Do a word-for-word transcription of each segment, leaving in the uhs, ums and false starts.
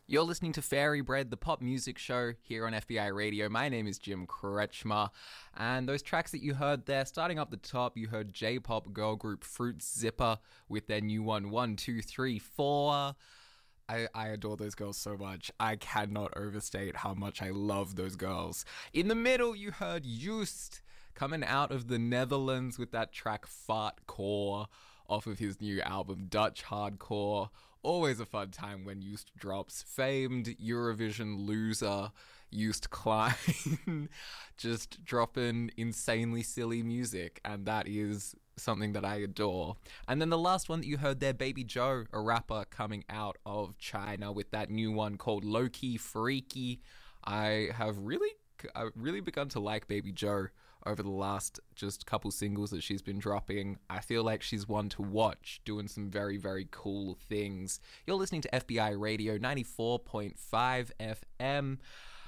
You're listening to Fairy Bread, the pop music show here on F B I Radio. My name is Jim Kretschmer, and those tracks that you heard there, starting up the top, you heard J-pop girl group Fruit Zipper with their new one, one, two, three, four. I, I adore those girls so much. I cannot overstate how much I love those girls. In the middle, you heard Joost coming out of the Netherlands with that track Fartcore off of his new album Dutch Hardcore. Always a fun time when Joost drops. Famed Eurovision loser Joost Klein just dropping insanely silly music, and that is something that I adore. And then the last one that you heard there, Baby Joe, a rapper coming out of China with that new one called Low Key Freaky. I have really I've really begun to like Baby Joe over the last just couple singles that she's been dropping. I feel like she's one to watch, doing some very, very cool things. You're listening to F B I Radio ninety-four point five F M.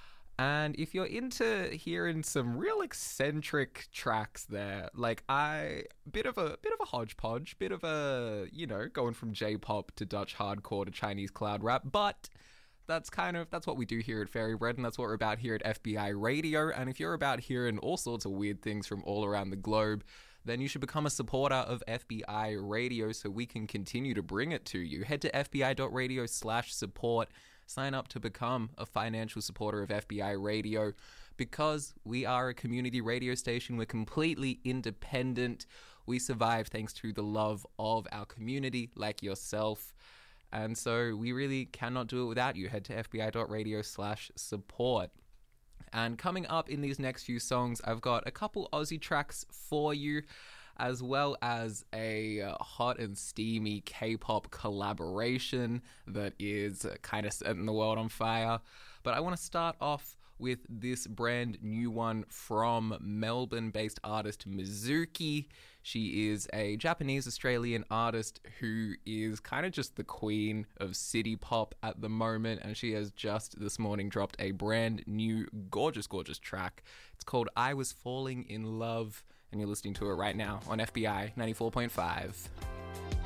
And if you're into hearing some real eccentric tracks there, like I, bit of a bit of a hodgepodge, bit of a, you know, going from J-pop to Dutch hardcore to Chinese cloud rap, but that's kind of, that's what we do here at Fairy Bread, and that's what we're about here at F B I Radio. And if you're about hearing all sorts of weird things from all around the globe, then you should become a supporter of F B I Radio so we can continue to bring it to you. Head to fbi.radio slash support. Sign up to become a financial supporter of F B I Radio because we are a community radio station. We're completely independent. We survive thanks to the love of our community like yourself. And so we really cannot do it without you. Head to fbi.radio slash support. And coming up in these next few songs, I've got a couple Aussie tracks for you, as well as a uh, hot and steamy K-pop collaboration that is uh, kind of setting the world on fire. But I want to start off with this brand new one from Melbourne-based artist Mizuki. She is a Japanese-Australian artist who is kind of just the queen of city pop at the moment, and she has just this morning dropped a brand new gorgeous, gorgeous track. It's called I Was Falling in Love, and you're listening to it right now on F B I ninety-four point five.